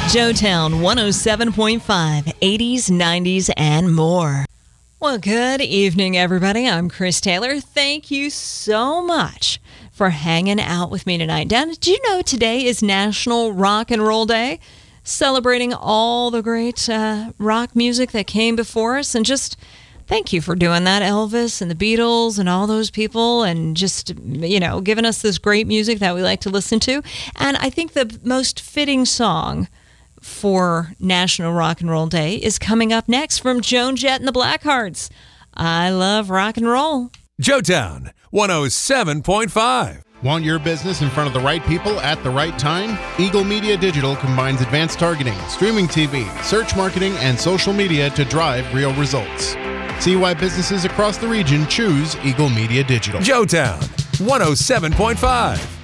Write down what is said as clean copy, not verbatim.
Joetown 107.5, 80s, 90s, and more. Well, good evening, everybody. I'm Chris Taylor. Thank you so much for hanging out with me tonight. Did you know today is National Rock and Roll Day? Celebrating all the great rock music that came before us, and just thank you for doing that, Elvis and the Beatles and all those people, and just, giving us this great music that we like to listen to. And I think the most fitting song for National Rock and Roll Day is coming up next from Joan Jett and the Blackhearts. I love rock and roll. Joetown 107.5. Want your business in front of the right people at the right time? Eagle Media Digital combines advanced targeting, streaming TV, search marketing, and social media to drive real results. See why businesses across the region choose Eagle Media Digital. Joetown 107.5.